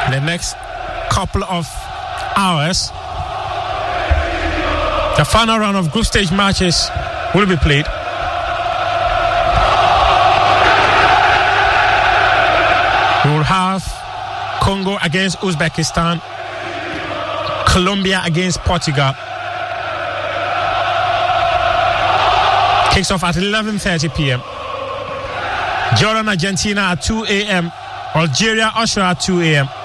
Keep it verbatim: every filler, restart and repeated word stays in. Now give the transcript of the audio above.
the next couple of hours, the final round of group stage matches will be played. We will have Congo against Uzbekistan, Colombia against Portugal. Kicks off at eleven thirty p.m. Jordan, Argentina at two a.m. Algeria, Austria at two a.m.